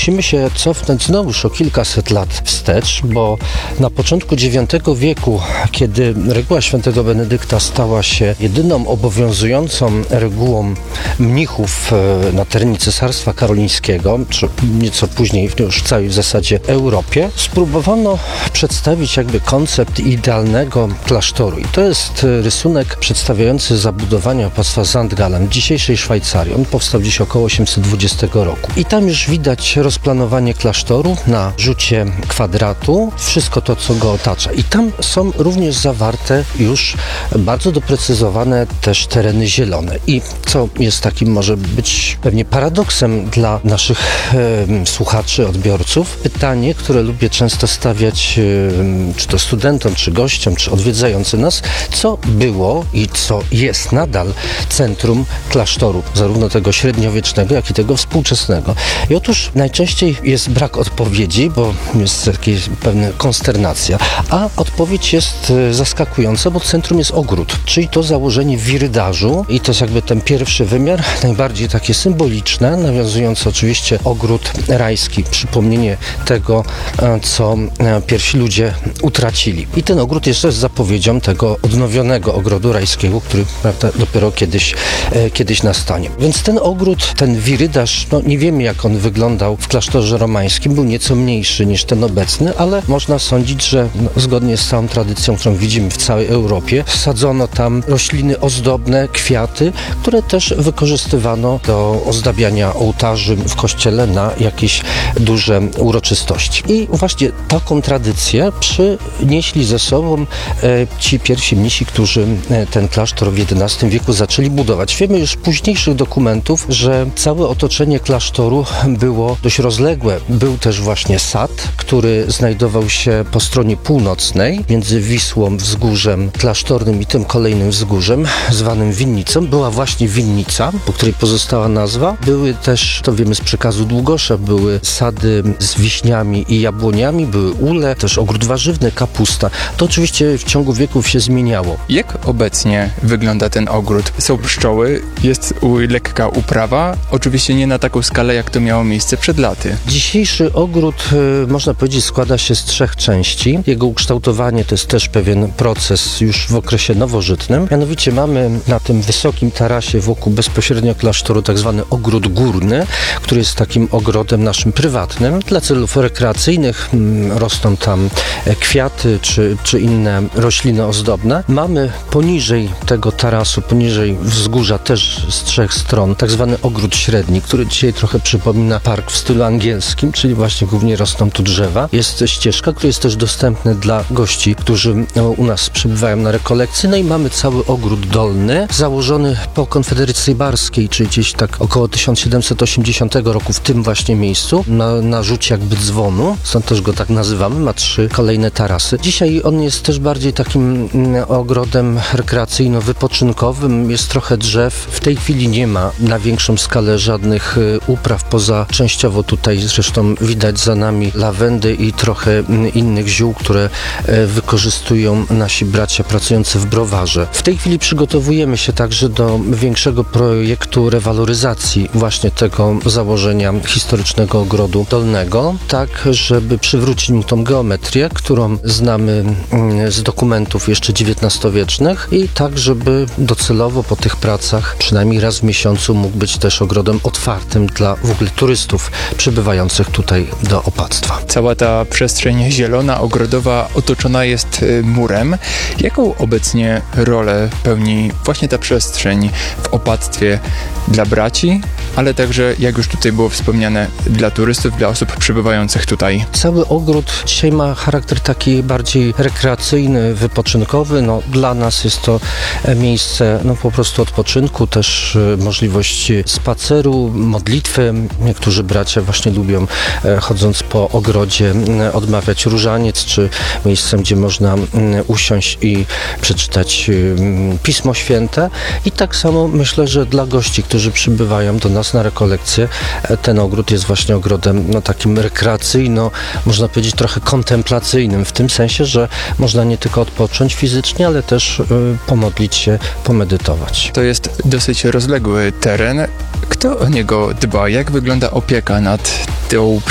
musimy się cofnąć znowuż o kilkaset lat wstecz, bo na początku IX wieku, kiedy reguła świętego Benedykta stała się jedyną obowiązującą regułą mnichów na terenie Cesarstwa Karolińskiego, czy nieco później już w całej w zasadzie Europie, spróbowano przedstawić jakby koncept idealnego klasztoru. I to jest rysunek przedstawiający zabudowanie opactwa St. Gallen w dzisiejszej Szwajcarii. On powstał gdzieś około 820 roku. I tam już widać rozplanowanie klasztoru na rzucie kwadratu, wszystko to, co go otacza. I tam są również zawarte już bardzo doprecyzowane też tereny zielone. I co jest takim może być pewnie paradoksem dla naszych słuchaczy, odbiorców, pytanie, które lubię często stawiać czy to studentom, czy gościom, czy odwiedzającym nas, co było i co jest nadal centrum klasztoru, zarówno tego średniowiecznego, jak i tego współczesnego. I otóż najczęściej jest brak odpowiedzi, bo jest jakaś pewna konsternacja, a odpowiedź jest zaskakująca, bo centrum jest ogród, czyli to założenie wirydarzu i to jest jakby ten pierwszy wymiar, najbardziej takie symboliczne, nawiązujące oczywiście ogród rajski, przypomnienie tego, co pierwsi ludzie utracili. I ten ogród jest też zapowiedzią tego odnowionego ogrodu rajskiego, który, prawda, dopiero kiedyś nastanie. Więc ten ogród, ten wirydarz, nie wiemy, jak on wyglądał w klasztorze romańskim, był nieco mniejszy niż ten obecny, ale można sądzić, że zgodnie z całą tradycją, którą widzimy w całej Europie, sadzono tam rośliny ozdobne, kwiaty, które też wykorzystywano do ozdabiania ołtarzy w kościele na jakieś duże uroczystości. I właśnie taką tradycję przynieśli ze sobą ci pierwsi mnisi, którzy ten klasztor w XI wieku zaczęli budować. Wiemy już z późniejszych dokumentów, że całe otoczenie klasztoru było dość rozległe. Był też właśnie sad, który znajdował się po stronie północnej, między Wisłą, wzgórzem klasztornym i tym kolejnym wzgórzem, zwanym winnicą. Była właśnie winnica, po której pozostała nazwa. Były też, to wiemy z przekazu Długosza, były sady z wiśniami i jabłoniami, były ule, też ogród warzywny, kapusta. To oczywiście w ciągu wieków się zmieniało. Jak obecnie wygląda ten ogród? Są pszczoły, jest lekka uprawa, oczywiście nie na taką skalę, jak to miało miejsce przed laty. Dzisiejszy ogród, można powiedzieć, składa się z 3 części. Jego ukształtowanie to jest też pewien proces już w okresie nowożytnym. Mianowicie mamy na tym wysokim tarasie wokół bezpośrednio klasztoru tak zwany ogród górny, który jest takim ogrodem naszym prywatnym. Dla celów rekreacyjnych rosną tam kwiaty czy inne rośliny ozdobne. Mamy poniżej tego tarasu, poniżej wzgórza też z 3 stron tak zwany ogród średni, który dzisiaj trochę przypomina park w stylu angielskim, czyli właśnie głównie rosną tu drzewa. Jest ścieżka, która jest też dostępna dla gości, którzy u nas przybywają na rekolekcje. No i mamy cały ogród dolny, założony po konfederacji barskiej, czyli gdzieś tak około 1780 roku w tym właśnie miejscu, na rzucie jakby dzwonu, stąd też go tak nazywamy, ma 3 kolejne tarasy. Dzisiaj on jest też bardziej takim ogrodem rekreacyjno-wypoczynkowym, jest trochę drzew. W tej chwili nie ma na większą skalę żadnych upraw, poza częściowo tutaj zresztą widać za nami lawendy i trochę innych ziół, które wykorzystują nasi bracia pracujący w browarze. W tej chwili przygotowujemy się także do większego projektu rewaloryzacji właśnie tego założenia historycznego ogrodu dolnego, tak żeby przywrócić mu tą geometrię, którą znamy z dokumentów jeszcze XIX-wiecznych i tak, żeby docelowo po tych pracach przynajmniej raz w miesiącu mógł być też ogrodem otwartym dla w ogóle turystów przybywających tutaj do opactwa. Cała ta przestrzeń zielona, ogrodowa otoczona jest murem. Jaką obecnie rolę pełni właśnie ta przestrzeń w opactwie dla braci, ale także, jak już tutaj było wspomniane, dla turystów, dla osób przybywających tutaj? Cały ogród dzisiaj ma charakter taki bardziej rekreacyjny, wypoczynkowy. Dla nas jest to miejsce po prostu odpoczynku, też możliwość spaceru, modlitwy. Niektórzy bracia właśnie lubią, chodząc po ogrodzie, odmawiać różaniec, czy miejscem, gdzie można usiąść i przeczytać Pismo Święte. I tak samo myślę, że dla gości, którzy przybywają do nas na rekolekcje, ten ogród jest właśnie ogrodem takim rekreacyjno, można powiedzieć trochę kontemplacyjnym, w tym sensie, że można nie tylko odpocząć fizycznie, ale też pomodlić się, pomedytować. To jest dosyć rozległy teren. Kto o niego dba? Jak wygląda opieka nad tą